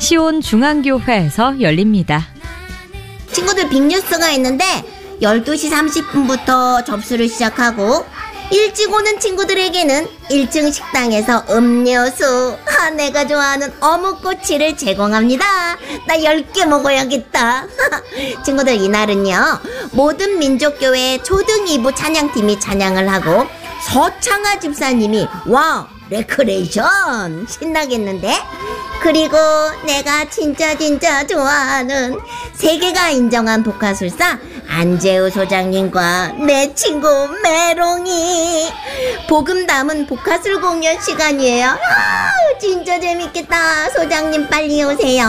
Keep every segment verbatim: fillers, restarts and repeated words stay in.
시온 중앙교회에서 열립니다. 친구들 빅뉴스가 있는데 열두 시 삼십 분부터 접수를 시작하고 일찍 오는 친구들에게는 일 층 식당에서 음료수, 아, 내가 좋아하는 어묵꼬치를 제공합니다. 나 열 개 먹어야겠다. 친구들, 이날은요 모든 민족교회 초등 이 부 찬양팀이 찬양을 하고 서창아 집사님이 와 레크레이션 신나겠는데? 그리고 내가 진짜 진짜 좋아하는 세계가 인정한 복화술사 안재우 소장님과 내 친구 메롱이 복음 담은 복화술 공연 시간이에요. 아, 진짜 재밌겠다. 소장님 빨리 오세요.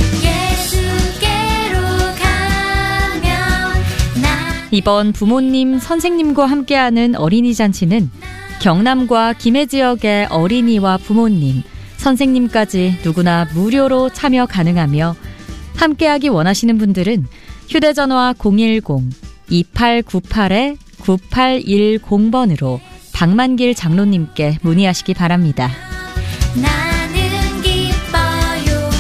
이번 부모님, 선생님과 함께하는 어린이 잔치는 경남과 김해 지역의 어린이와 부모님, 선생님까지 누구나 무료로 참여 가능하며 함께하기 원하시는 분들은 휴대전화 공일공 이팔구팔 구팔일공 번으로 박만길 장로님께 문의하시기 바랍니다. 나는 기뻐요.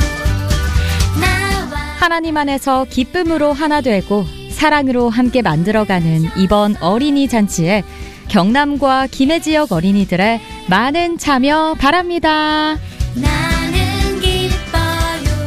하나님 안에서 기쁨으로 하나 되고 사랑으로 함께 만들어가는 이번 어린이 잔치에 경남과 김해 지역 어린이들의 많은 참여 바랍니다. 나는 기뻐요.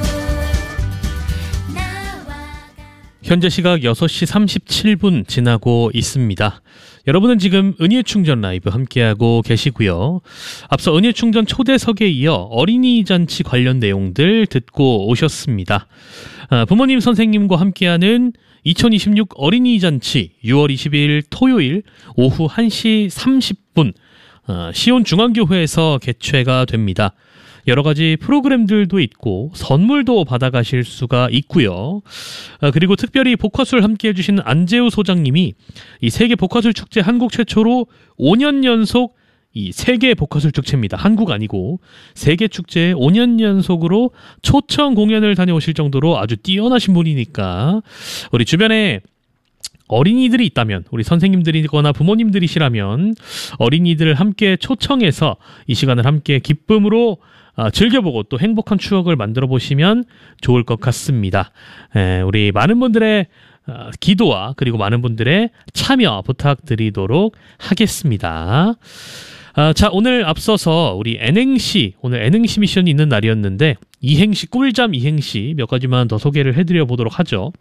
현재 시각 여섯 시 삼십칠 분 지나고 있습니다. 여러분은 지금 은혜충전 라이브 함께하고 계시고요. 앞서 은혜충전 초대석에 이어 어린이 잔치 관련 내용들 듣고 오셨습니다. 아, 부모님 선생님과 함께하는 이천이십육 어린이 잔치 유월 이십일 토요일 오후 한 시 삼십 분 어, 시온 중앙교회에서 개최가 됩니다. 여러 가지 프로그램들도 있고 선물도 받아가실 수가 있고요. 어, 그리고 특별히 복화술 함께 해주신 안재우 소장님이 이 세계 복화술 축제 한국 최초로 오 년 연속 이 세계 복화술 축제입니다. 한국 아니고 세계 축제에 오 년 연속으로 초청 공연을 다녀오실 정도로 아주 뛰어나신 분이니까 우리 주변에 어린이들이 있다면, 우리 선생님들이거나 부모님들이시라면 어린이들을 함께 초청해서 이 시간을 함께 기쁨으로 즐겨보고 또 행복한 추억을 만들어 보시면 좋을 것 같습니다. 우리 많은 분들의 기도와 그리고 많은 분들의 참여 부탁드리도록 하겠습니다. 아, 자, 오늘 앞서서 우리 N행시, 오늘 N행시 미션이 있는 날이었는데 이행시, 꿀잠 이행시 몇 가지만 더 소개를 해드려 보도록 하죠.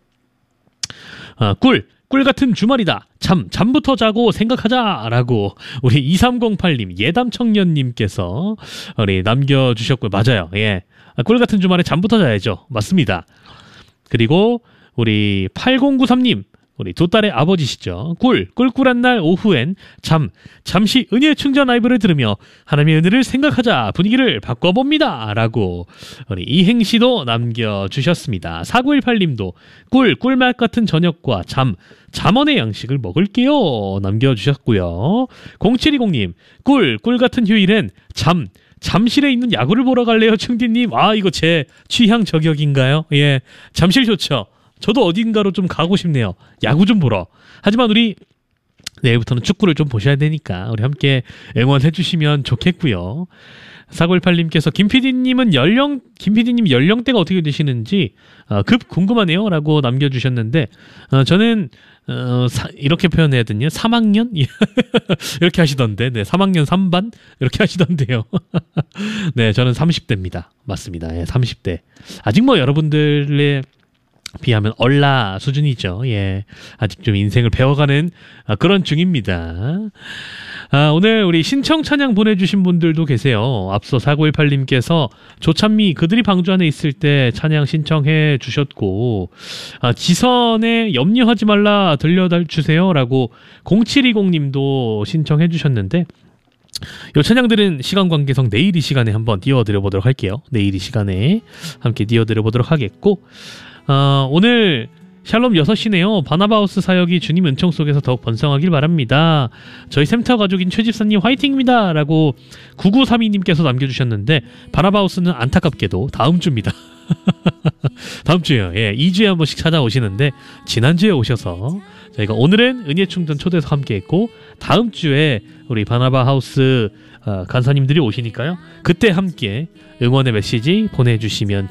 아, 꿀, 꿀 같은 주말이다. 잠, 잠부터 자고 생각하자 라고 우리 이삼공팔 님, 예담청년님께서 우리 남겨주셨고요. 맞아요. 예, 아, 꿀 같은 주말에 잠부터 자야죠. 맞습니다. 그리고 우리 팔공구삼 님, 우리 두 딸의 아버지시죠. 꿀, 꿀꿀한 날 오후엔 잠, 잠시 은혜 충전 라이브를 들으며 하나님의 은혜를 생각하자 분위기를 바꿔봅니다 라고 우리 이행시도 남겨주셨습니다. 사구일팔 님도 꿀, 꿀맛 같은 저녁과 잠, 잠언의 양식을 먹을게요 남겨주셨고요. 공칠이공 님, 꿀, 꿀 같은 휴일엔 잠, 잠실에 있는 야구를 보러 갈래요 충디님. 아, 이거 제 취향 저격인가요? 예, 잠실 좋죠. 저도 어딘가로 좀 가고 싶네요. 야구 좀 보러. 하지만 우리 내일부터는 축구를 좀 보셔야 되니까 우리 함께 응원해 주시면 좋겠고요. 사구일팔 님께서 김피디님은 연령, 김피디님 연령대가 어떻게 되시는지 어, 급 궁금하네요 라고 남겨주셨는데 어, 저는 어, 사, 이렇게 표현해야 되냐? 삼 학년? 이렇게 하시던데, 네, 삼 학년 삼 반? 이렇게 하시던데요. 네, 저는 삼십 대입니다. 맞습니다. 예, 삼십 대. 아직 뭐 여러분들의 비하면 얼라 수준이죠. 예, 아직 좀 인생을 배워가는 그런 중입니다. 아, 오늘 우리 신청 찬양 보내주신 분들도 계세요. 앞서 사구일팔 님께서 조찬미 그들이 방주 안에 있을 때 찬양 신청해 주셨고, 아, 지선의 염려하지 말라 들려주세요 라고 공칠이공 님도 신청해 주셨는데, 요 찬양들은 시간 관계상 내일 이 시간에 한번 띄워드려 보도록 할게요. 내일 이 시간에 함께 띄워드려 보도록 하겠고, 어, 오늘 샬롬 여섯 시네요. 바나바우스 사역이 주님 은총 속에서 더욱 번성하길 바랍니다. 저희 샘터 가족인 최 집사님 화이팅입니다 라고 구구삼이 님께서 남겨주셨는데, 바나바우스는 안타깝게도 다음 주입니다. 다음 주에요. 예, 이 주에 한 번씩 찾아오시는데 지난주에 오셔서 저희가 오늘은 은혜충전 초대석 함께 했고, 다음 주에 우리 바나바 하우스 어, 간사님들이 오시니까요, 그때 함께 응원의 메시지 보내주시면